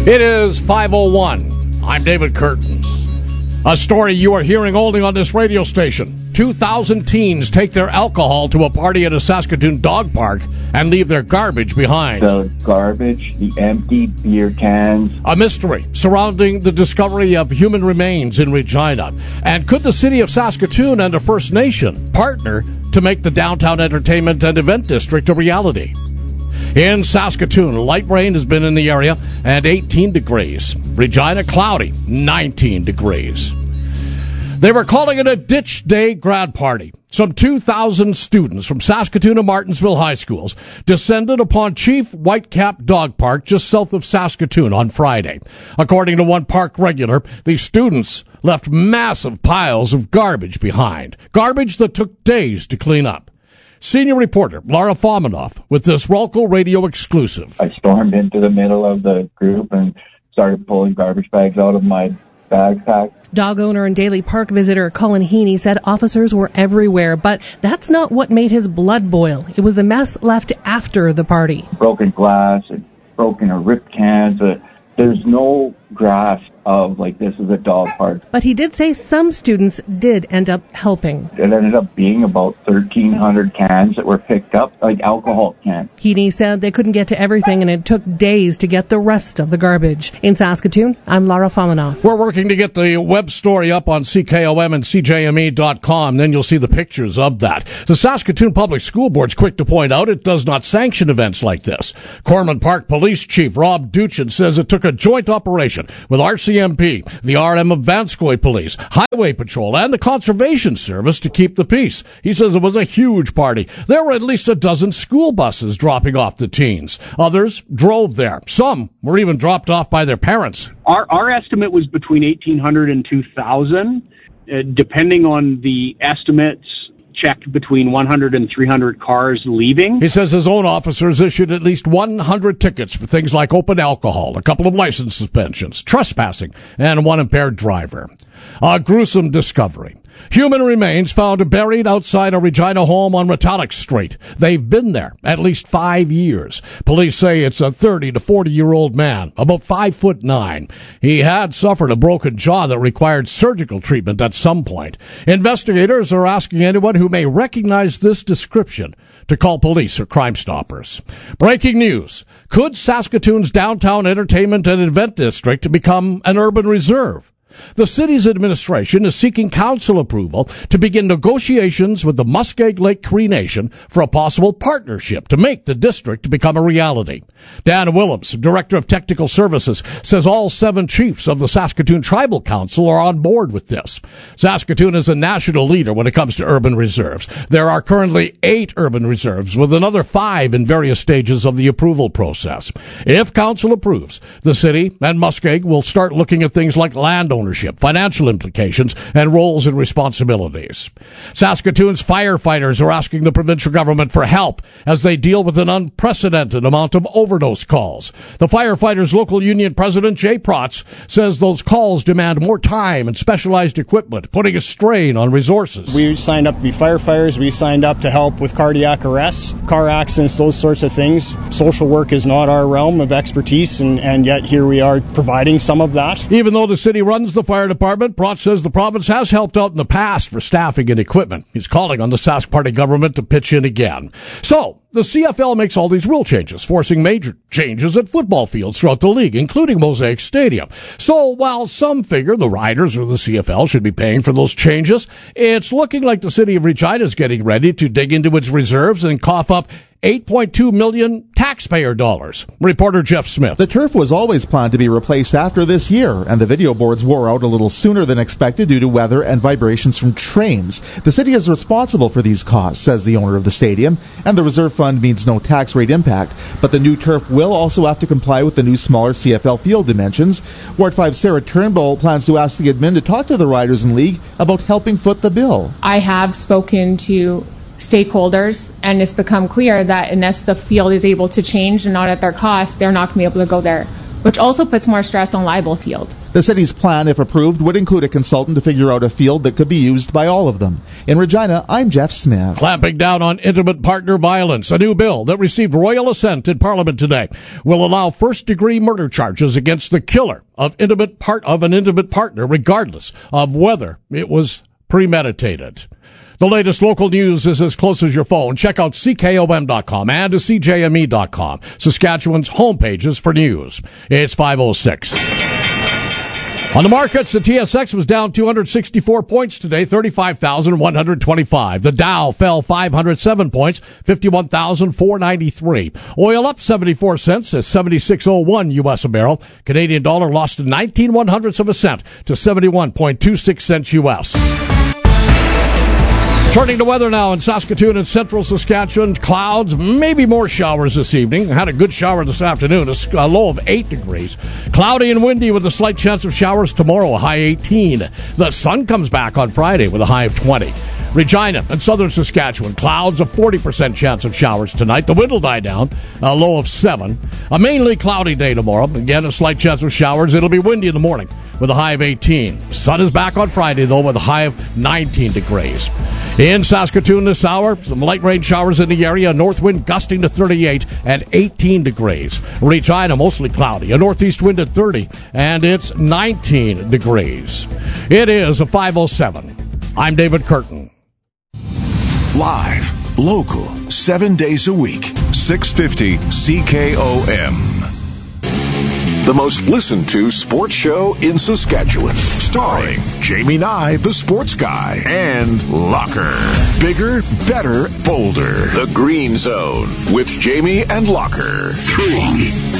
It is 5:01. I'm David Curtin. A story you are hearing only on this radio station. 2,000 teens take their alcohol to a party at a Saskatoon dog park and leave their garbage behind. The garbage, the empty beer cans. A mystery surrounding the discovery of human remains in Regina. And could the city of Saskatoon and a First Nation partner to make the downtown entertainment and event district a reality? In Saskatoon, light rain has been in the area and 18 degrees. Regina, cloudy, 19 degrees. They were calling it a Ditch Day grad party. Some 2,000 students from Saskatoon and Martensville high schools descended upon Chief Whitecap Dog Park just south of Saskatoon on Friday. According to one park regular, the students left massive piles of garbage behind. Garbage that took days to clean up. Senior reporter Laura Fominoff with this Rolco Radio exclusive. I stormed into the middle of the group and started pulling garbage bags out of my backpack. Dog owner and daily park visitor Colin Heaney said officers were everywhere, but that's not what made his blood boil. It was the mess left after the party. Broken glass, broken or ripped cans. There's no grasp of, like, this is a dog park. But he did say some students did end up helping. It ended up being about 1,300 cans that were picked up, like alcohol cans. Heaney said they couldn't get to everything and it took days to get the rest of the garbage. In Saskatoon, I'm Laura Fominoff. We're working to get the web story up on CKOM and CJME.com. Then you'll see the pictures of that. The Saskatoon Public School Board's quick to point out it does not sanction events like this. Corman Park Police Chief Rob Duchin says it took a joint operation with RCMP, the RM of Vanscoy Police, Highway Patrol, and the Conservation Service to keep the peace. He says it was a huge party. There were at least a dozen school buses dropping off the teens. Others drove there. Some were even dropped off by their parents. Our estimate was between 1,800 and 2,000, depending on the estimates. Checked between 100 and 300 cars leaving. He says his own officers issued at least 100 tickets for things like open alcohol, a couple of license suspensions, trespassing, and one impaired driver. A gruesome discovery. Human remains found buried outside a Regina home on Metallic Street. They've been there at least 5 years. Police say it's a 30 to 40-year-old man, about 5'9". He had suffered a broken jaw that required surgical treatment at some point. Investigators are asking anyone who may recognize this description to call police or Crime Stoppers. Breaking news. Could Saskatoon's downtown entertainment and event district become an urban reserve? The city's administration is seeking council approval to begin negotiations with the Muskeg Lake Cree Nation for a possible partnership to make the district become a reality. Dan Willems, Director of Technical Services, says all 7 chiefs of the Saskatoon Tribal Council are on board with this. Saskatoon is a national leader when it comes to urban reserves. There are currently 8 urban reserves, with another 5 in various stages of the approval process. If council approves, the city and Muskeg will start looking at things like land ownership, financial implications, and roles and responsibilities. Saskatoon's firefighters are asking the provincial government for help as they deal with an unprecedented amount of overdose calls. The firefighters' local union president, Jay Protz, says those calls demand more time and specialized equipment, putting a strain on resources. We signed up to be firefighters. We signed up to help with cardiac arrests, car accidents, those sorts of things. Social work is not our realm of expertise, and yet here we are providing some of that. Even though the city runs the fire department, Protz says the province has helped out in the past for staffing and equipment. He's calling on the Sask Party government to pitch in again. So, the CFL makes all these rule changes, forcing major changes at football fields throughout the league, including Mosaic Stadium. So, while some figure the Riders or the CFL should be paying for those changes, it's looking like the city of Regina is getting ready to dig into its reserves and cough up $8.2 million taxpayer dollars. Reporter Jeff Smith. The turf was always planned to be replaced after this year, and the video boards wore out a little sooner than expected due to weather and vibrations from trains. The city is responsible for these costs, says the owner of the stadium, and the reserve fund means no tax rate impact. But the new turf will also have to comply with the new smaller CFL field dimensions. Ward 5 Sarah Turnbull plans to ask the admin to talk to the Riders and League about helping foot the bill. I have spoken to stakeholders, and it's become clear that unless the field is able to change and not at their cost, they're not going to be able to go there. which also puts more stress on Leibel Field. The city's plan, if approved, would include a consultant to figure out a field that could be used by all of them. In Regina, I'm Jeff Smith. Clamping down on intimate partner violence. A new bill that received royal assent in Parliament today will allow first-degree murder charges against the killer of an intimate partner, regardless of whether it was premeditated. The latest local news is as close as your phone. Check out CKOM.com and CJME.com, Saskatchewan's homepages for news. It's 5:06. On the markets, the TSX was down 264 points today, 35,125. The Dow fell 507 points, 51,493. Oil up 74 cents at 76.01 U.S. a barrel. Canadian dollar lost 19/100ths of a cent to 71.26 cents U.S. Turning to weather now in Saskatoon and central Saskatchewan. Clouds, maybe more showers this evening. Had a good shower this afternoon, a low of 8 degrees. Cloudy and windy with a slight chance of showers tomorrow, a high 18. The sun comes back on Friday with a high of 20. Regina and southern Saskatchewan, clouds, a 40% chance of showers tonight. The wind will die down, a low of 7. A mainly cloudy day tomorrow. Again, a slight chance of showers. It'll be windy in the morning with a high of 18. Sun is back on Friday, though, with a high of 19 degrees. In Saskatoon this hour, some light rain showers in the area. North wind gusting to 38 at 18 degrees. Regina, mostly cloudy. A northeast wind at 30, and it's 19 degrees. It is a 5:07. I'm David Curtin. Live, local, 7 days a week, 650 CKOM. The most listened to sports show in Saskatchewan. Starring Jamie Nye, the sports guy, and Locker. Bigger, better, bolder. The Green Zone with Jamie and Locker. 3.